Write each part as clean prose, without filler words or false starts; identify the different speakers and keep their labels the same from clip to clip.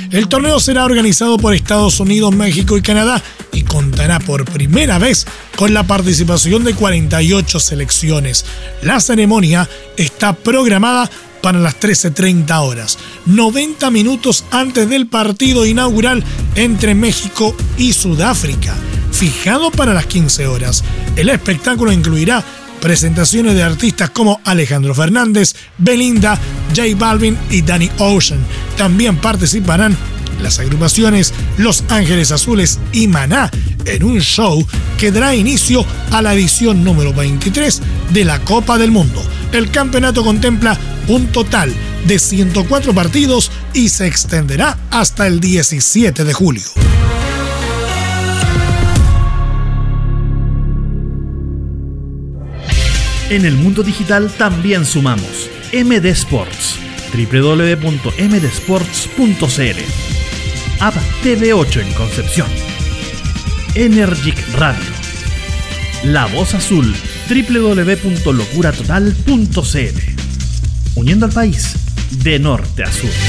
Speaker 1: El torneo será organizado por Estados Unidos, México y Canadá y contará por primera vez con la participación de 48 selecciones. La ceremonia está programada para las 13:30 horas, 90 minutos antes del partido inaugural entre México y Sudáfrica, fijado para las 15 horas. El espectáculo incluirá presentaciones de artistas como Alejandro Fernández, Belinda, J Balvin y Danny Ocean. También participarán las agrupaciones Los Ángeles Azules y Maná en un show que dará inicio a la edición número 23 de la Copa del Mundo. El campeonato contempla un total de 104 partidos y se extenderá hasta el 17 de julio.
Speaker 2: En el mundo digital también sumamos MD Sports, www.mdsports.cl, App TV8 en Concepción, Energic Radio, La Voz Azul, www.locuratotal.cl, uniendo al país de norte a sur.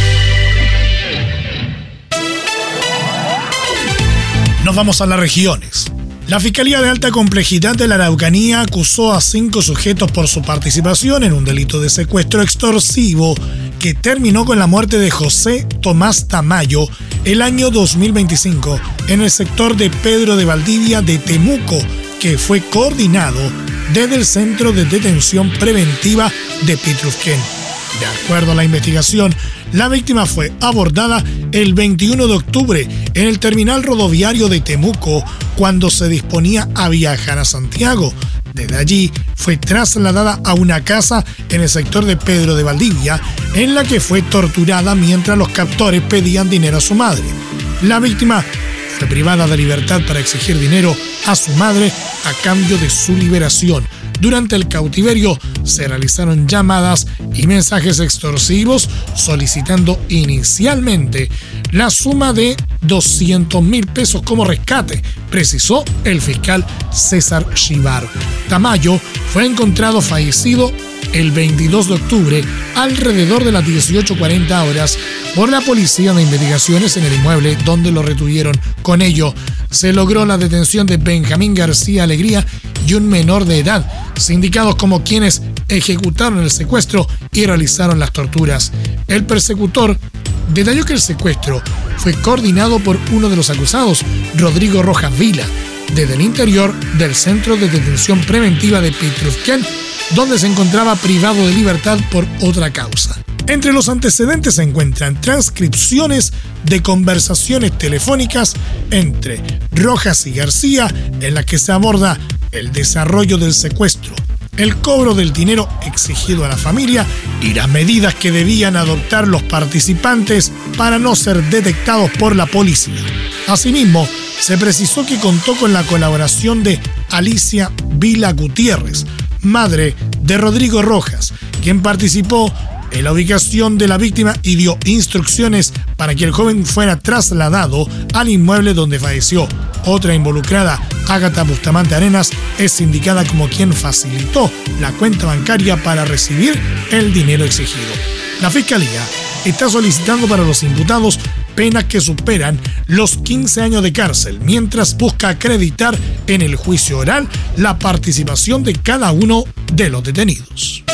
Speaker 1: Nos vamos a las regiones. La Fiscalía de Alta Complejidad de la Araucanía acusó a 5 sujetos por su participación en un delito de secuestro extorsivo que terminó con la muerte de José Tomás Tamayo el año 2025 en el sector de Pedro de Valdivia de Temuco, que fue coordinado desde el Centro de Detención Preventiva de Pitrufquén. De acuerdo a la investigación, la víctima fue abordada el 21 de octubre en el terminal rodoviario de Temuco cuando se disponía a viajar a Santiago. Desde allí fue trasladada a una casa en el sector de Pedro de Valdivia, en la que fue torturada mientras los captores pedían dinero a su madre. La víctima fue privada de libertad para exigir dinero a su madre a cambio de su liberación. Durante el cautiverio se realizaron llamadas y mensajes extorsivos solicitando inicialmente la suma de 200.000 pesos como rescate, precisó el fiscal César Chivar. Tamayo fue encontrado fallecido el 22 de octubre alrededor de las 18:40 horas por la Policía de Investigaciones en el inmueble donde lo retuvieron. Con ello se logró la detención de Benjamín García Alegría y un menor de edad, sindicados como quienes ejecutaron el secuestro y realizaron las torturas. El persecutor detalló que el secuestro fue coordinado por uno de los acusados, Rodrigo Rojas Vila, desde el interior del Centro de Detención Preventiva de Pitrufquén, donde se encontraba privado de libertad por otra causa. Entre los antecedentes se encuentran transcripciones de conversaciones telefónicas entre Rojas y García en las que se aborda el desarrollo del secuestro, el cobro del dinero exigido a la familia y las medidas que debían adoptar los participantes para no ser detectados por la policía. Asimismo, se precisó que contó con la colaboración de Alicia Vila Gutiérrez, madre de Rodrigo Rojas, quien participó en la ubicación de la víctima y dio instrucciones para que el joven fuera trasladado al inmueble donde falleció. Otra involucrada, Ágata Bustamante Arenas, es indicada como quien facilitó la cuenta bancaria para recibir el dinero exigido. La Fiscalía está solicitando para los imputados penas que superan los 15 años de cárcel, mientras busca acreditar en el juicio oral la participación de cada uno de los detenidos.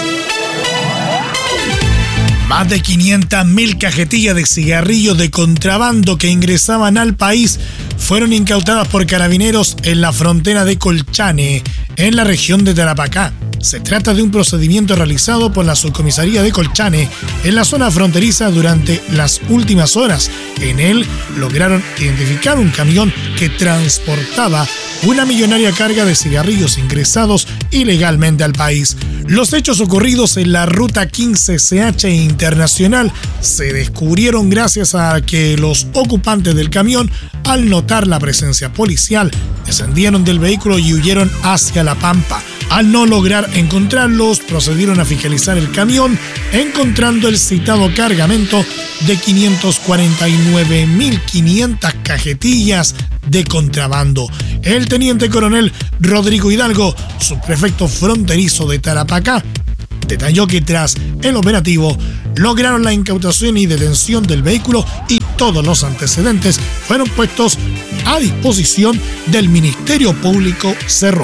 Speaker 1: Más de 500.000 cajetillas de cigarrillos de contrabando que ingresaban al país fueron incautadas por carabineros en la frontera de Colchane, en la región de Tarapacá. Se trata de un procedimiento realizado por la subcomisaría de Colchane en la zona fronteriza durante las últimas horas. En él lograron identificar un camión que transportaba una millonaria carga de cigarrillos ingresados ilegalmente al país. Los hechos ocurridos en la ruta 15CH internacional se descubrieron gracias a que los ocupantes del camión, al notar la presencia policial, descendieron del vehículo y huyeron hacia La Pampa. Al no lograr encontrarlos, procedieron a fiscalizar el camión, encontrando el citado cargamento de 549.500 cajetillas de contrabando. El teniente coronel Rodrigo Hidalgo, subprefecto fronterizo de Tarapacá, detalló que tras el operativo lograron la incautación y detención del vehículo y todos los antecedentes fueron puestos a disposición del Ministerio Público cerró.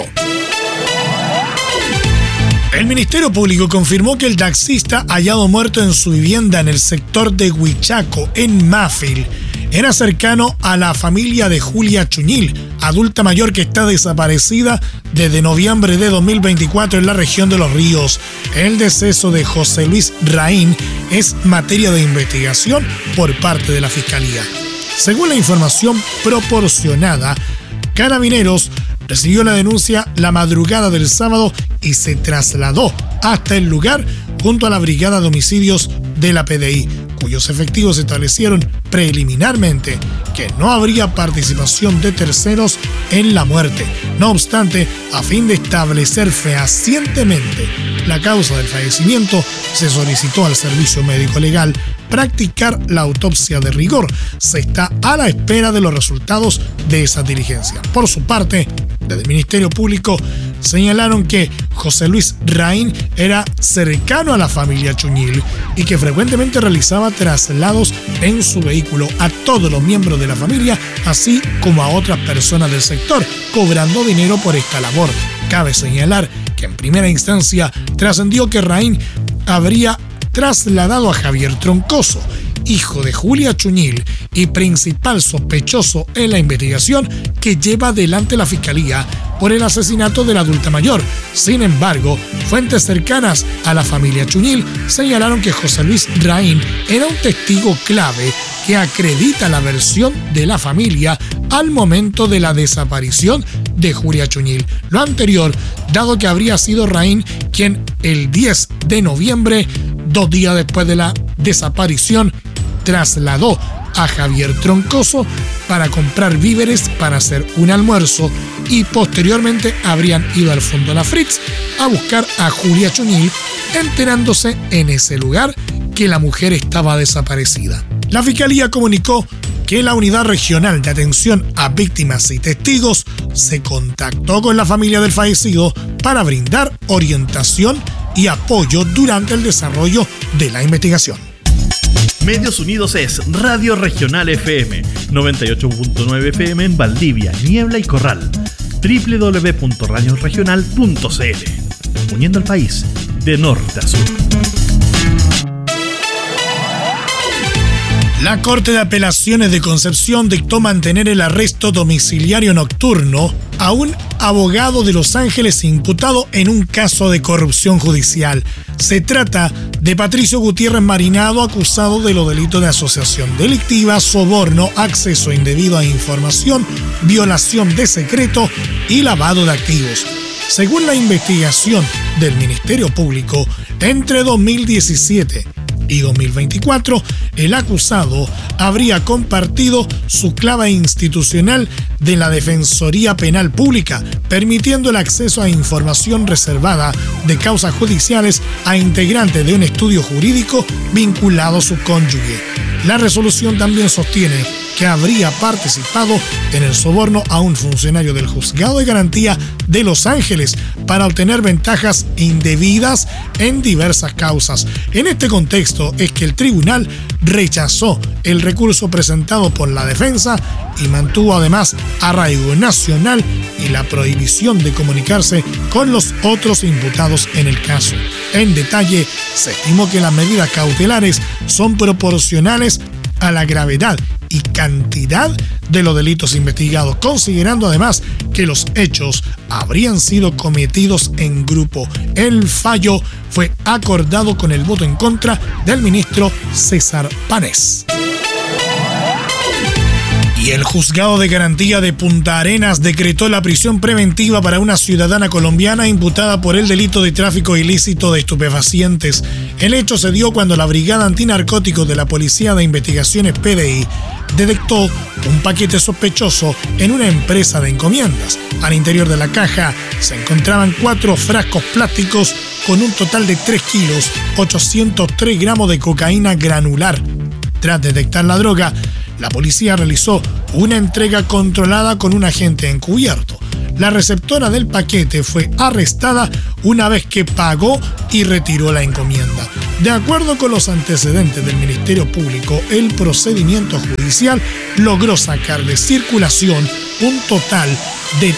Speaker 1: El Ministerio Público confirmó que el taxista hallado muerto en su vivienda en el sector de Huichaco, en Mafil, era cercano a la familia de Julia Chuñil, adulta mayor que está desaparecida desde noviembre de 2024 en la región de Los Ríos. El deceso de José Luis Raín es materia de investigación por parte de la Fiscalía. Según la información proporcionada, Carabineros recibió la denuncia la madrugada del sábado y se trasladó hasta el lugar junto a la Brigada de Homicidios de la PDI, cuyos efectivos establecieron preliminarmente que no habría participación de terceros en la muerte. No obstante, a fin de establecer fehacientemente la causa del fallecimiento, se solicitó al Servicio Médico Legal practicar la autopsia de rigor. Se está a la espera de los resultados de esa diligencia. Por su parte, desde el Ministerio Público señalaron que José Luis Raín era cercano a la familia Chuñil y que frecuentemente realizaba traslados en su vehículo a todos los miembros de la familia, así como a otras personas del sector, cobrando dinero por esta labor. Cabe señalar que en primera instancia trascendió que Raín habría trasladado a Javier Troncoso, hijo de Julia Chuñil y principal sospechoso en la investigación que lleva adelante la Fiscalía por el asesinato de la adulta mayor. Sin embargo, fuentes cercanas a la familia Chuñil señalaron que José Luis Raín era un testigo clave que acredita la versión de la familia al momento de la desaparición de Julia Chuñil. Lo anterior, dado que habría sido Raín quien el 10 de noviembre, 2 días después de la desaparición, trasladó a Javier Troncoso para comprar víveres para hacer un almuerzo y posteriormente habrían ido al Fondo La Fritz a buscar a Julia Chuñil, enterándose en ese lugar que la mujer estaba desaparecida. La Fiscalía comunicó que la Unidad Regional de Atención a Víctimas y Testigos se contactó con la familia del fallecido para brindar orientación y apoyo durante el desarrollo de la investigación.
Speaker 2: Medios Unidos es Radio Regional FM, 98.9 FM en Valdivia, Niebla y Corral, www.radioregional.cl, uniendo al país de norte a sur.
Speaker 1: La Corte de Apelaciones de Concepción dictó mantener el arresto domiciliario nocturno a un abogado de Los Ángeles imputado en un caso de corrupción judicial. Se trata de Patricio Gutiérrez Marinado, acusado de los delitos de asociación delictiva, soborno, acceso indebido a información, violación de secreto y lavado de activos. Según la investigación del Ministerio Público, entre 2017 y 2024, el acusado habría compartido su clave institucional de la Defensoría Penal Pública, permitiendo el acceso a información reservada de causas judiciales a integrantes de un estudio jurídico vinculado a su cónyuge. La resolución también sostiene que habría participado en el soborno a un funcionario del Juzgado de Garantía de Los Ángeles para obtener ventajas indebidas en diversas causas. En este contexto es que el tribunal rechazó el recurso presentado por la defensa y mantuvo además arraigo nacional y la prohibición de comunicarse con los otros imputados en el caso. En detalle, se estimó que las medidas cautelares son proporcionales a la gravedad y cantidad de los delitos investigados, considerando además que los hechos habrían sido cometidos en grupo. El fallo fue acordado con el voto en contra del ministro César Panés. Y el Juzgado de Garantía de Punta Arenas decretó la prisión preventiva para una ciudadana colombiana imputada por el delito de tráfico ilícito de estupefacientes. El hecho se dio cuando la Brigada Antinarcóticos de la Policía de Investigaciones PDI detectó un paquete sospechoso en una empresa de encomiendas. Al interior de la caja se encontraban 4 frascos plásticos con un total de 3 kilos, 803 gramos de cocaína granular. Tras detectar la droga, la policía realizó una entrega controlada con un agente encubierto. la receptora del paquete fue arrestada una vez que pagó y retiró la encomienda. De acuerdo con los antecedentes del Ministerio Público, el procedimiento judicial logró sacar de circulación un total de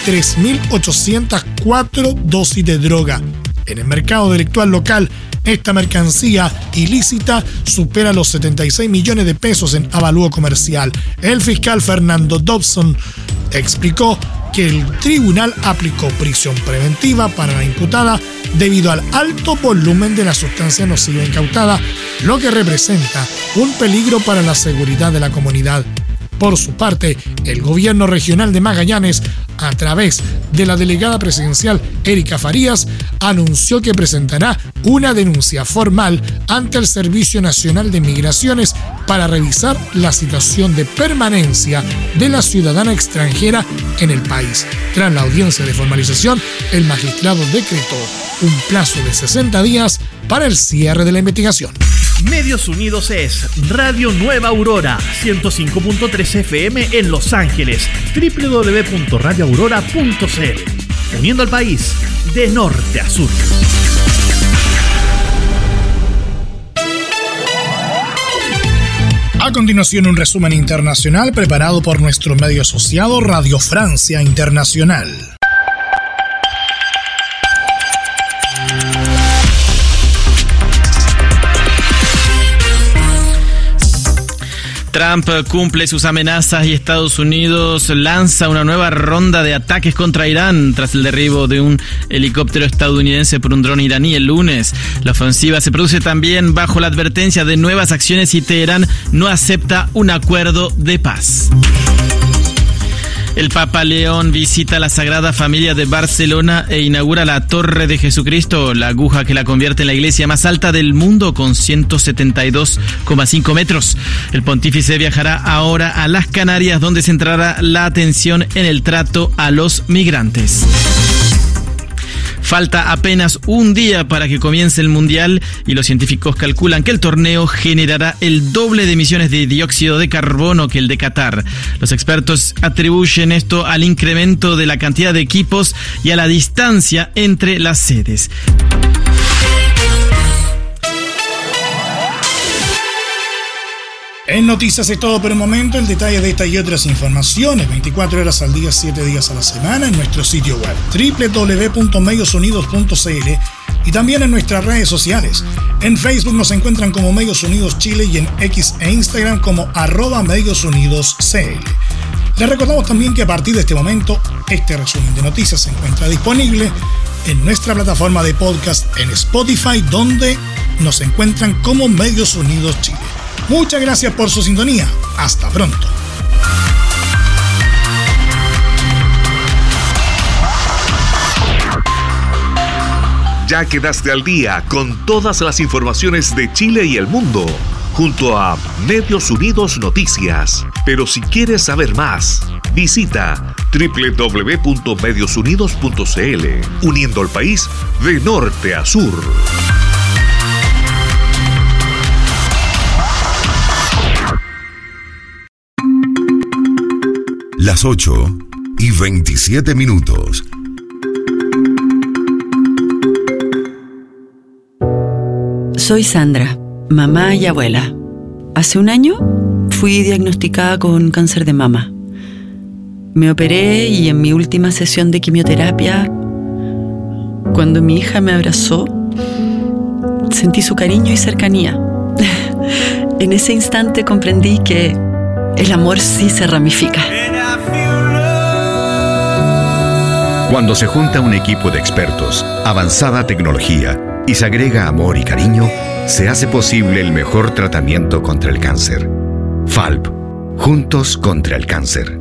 Speaker 1: 3.804 dosis de droga. En el mercado delictual local, esta mercancía ilícita supera los 76 millones de pesos en avalúo comercial. El fiscal Fernando Dobson explicó que el tribunal aplicó prisión preventiva para la imputada debido al alto volumen de la sustancia nociva incautada, lo que representa un peligro para la seguridad de la comunidad. Por su parte, el gobierno regional de Magallanes, a través de la delegada presidencial Erika Farías, anunció que presentará una denuncia formal ante el Servicio Nacional de Migraciones para revisar la situación de permanencia de la ciudadana extranjera en el país. Tras la audiencia de formalización, el magistrado decretó un plazo de 60 días para el cierre de la investigación.
Speaker 2: Medios Unidos es Radio Nueva Aurora, 105.3 FM en Los Ángeles, www.radioaurora.cl, uniendo al país de norte a sur.
Speaker 1: A continuación, un resumen internacional preparado por nuestro medio asociado Radio Francia Internacional.
Speaker 3: Trump cumple sus amenazas y Estados Unidos lanza una nueva ronda de ataques contra Irán tras el derribo de un helicóptero estadounidense por un dron iraní el lunes. La ofensiva se produce también bajo la advertencia de nuevas acciones si Teherán no acepta un acuerdo de paz. El Papa León visita la Sagrada Familia de Barcelona e inaugura la Torre de Jesucristo, la aguja que la convierte en la iglesia más alta del mundo con 172,5 metros. El pontífice viajará ahora a las Canarias, donde centrará la atención en el trato a los migrantes. Falta apenas un día para que comience el Mundial y los científicos calculan que el torneo generará el doble de emisiones de dióxido de carbono que el de Qatar. Los expertos atribuyen esto al incremento de la cantidad de equipos y a la distancia entre las sedes.
Speaker 1: En Noticias es todo por el momento. El detalle de esta y otras informaciones 24 horas al día, 7 días a la semana en nuestro sitio web www.mediosunidos.cl y también en nuestras redes sociales. En Facebook nos encuentran como Medios Unidos Chile y en X e Instagram como @MediosUnidosCL. Les recordamos también que a partir de este momento, este resumen de noticias se encuentra disponible en nuestra plataforma de podcast en Spotify, donde nos encuentran como Medios Unidos Chile. Muchas gracias por su sintonía. Hasta pronto.
Speaker 4: Ya quedaste al día con todas las informaciones de Chile y el mundo, junto a Medios Unidos Noticias. Pero si quieres saber más, visita www.mediosunidos.cl, uniendo al país de norte a sur.
Speaker 5: Las 8:27.
Speaker 6: Soy Sandra, mamá y abuela. Hace un año fui diagnosticada con cáncer de mama. Me operé y en mi última sesión de quimioterapia, cuando mi hija me abrazó, sentí su cariño y cercanía. En ese instante comprendí que el amor sí se ramifica.
Speaker 7: Cuando se junta un equipo de expertos, avanzada tecnología y se agrega amor y cariño, se hace posible el mejor tratamiento contra el cáncer. FALP, juntos contra el cáncer.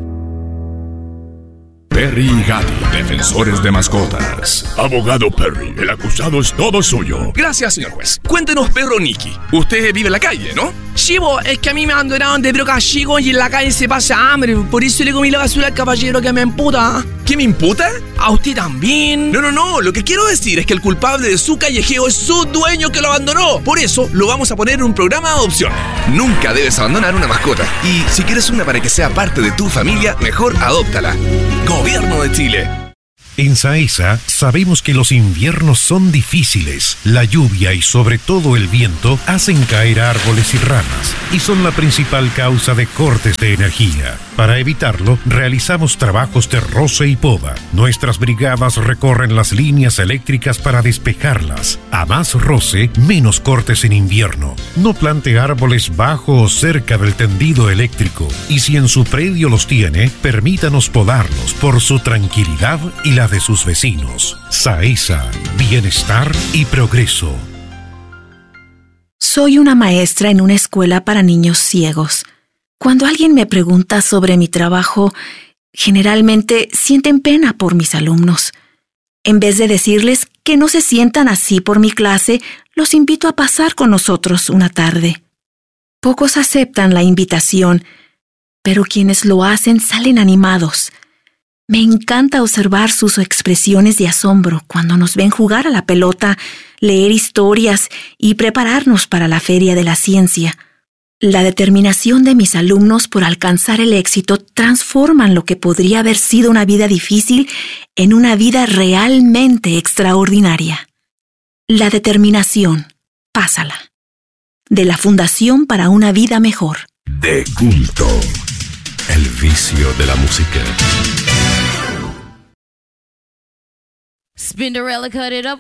Speaker 8: Perry y Gatti, defensores de mascotas. Abogado Perry, el acusado es todo suyo.
Speaker 9: Gracias, señor juez. Cuéntenos, perro Nicky. Usted vive en la calle, ¿no?
Speaker 10: Sí, es que a mí me abandonaron de broca chico y en la calle se pasa hambre. Por eso le comí la basura al caballero que me imputa.
Speaker 9: ¿Qué me imputa?
Speaker 10: ¿A usted también?
Speaker 9: No. Lo que quiero decir es que el culpable de su callejeo es su dueño que lo abandonó. Por eso lo vamos a poner en un programa de adopción. Nunca debes abandonar una mascota. Y si quieres una para que sea parte de tu familia, mejor adóptala. Gobierno de Chile.
Speaker 5: En Saesa sabemos que los inviernos son difíciles. La lluvia y sobre todo el viento hacen caer árboles y ramas y son la principal causa de cortes de energía. Para evitarlo, realizamos trabajos de roce y poda. Nuestras brigadas recorren las líneas eléctricas para despejarlas. A más roce, menos cortes en invierno. No plante árboles bajo o cerca del tendido eléctrico y si en su predio los tiene, permítanos podarlos por su tranquilidad y la de sus vecinos. Saesa, bienestar y progreso.
Speaker 11: Soy una maestra en una escuela para niños ciegos. Cuando alguien me pregunta sobre mi trabajo, generalmente sienten pena por mis alumnos. En vez de decirles que no se sientan así por mi clase, los invito a pasar con nosotros una tarde. Pocos aceptan la invitación, pero quienes lo hacen salen animados. Me encanta observar sus expresiones de asombro cuando nos ven jugar a la pelota, leer historias y prepararnos para la Feria de la Ciencia. La determinación de mis alumnos por alcanzar el éxito transforman lo que podría haber sido una vida difícil en una vida realmente extraordinaria. La determinación, pásala. De la Fundación para una Vida Mejor.
Speaker 12: De culto, el vicio de la música.
Speaker 13: Spinderella cut it up.